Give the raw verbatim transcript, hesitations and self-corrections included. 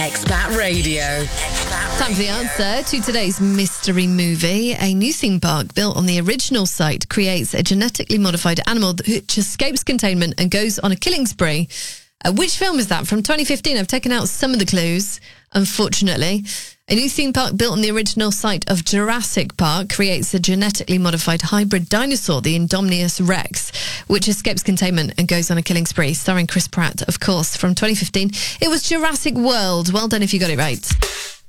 Expat Radio. Time for the answer to today's mystery movie. A new theme park built on the original site creates a genetically modified animal which escapes containment and goes on a killing spree. Uh, which film is that? From twenty fifteen. I've taken out some of the clues, unfortunately. A new theme park built on the original site of Jurassic Park creates a genetically modified hybrid dinosaur, the Indominus Rex, which escapes containment and goes on a killing spree, starring Chris Pratt, of course. From twenty fifteen, it was Jurassic World. Well done if you got it right.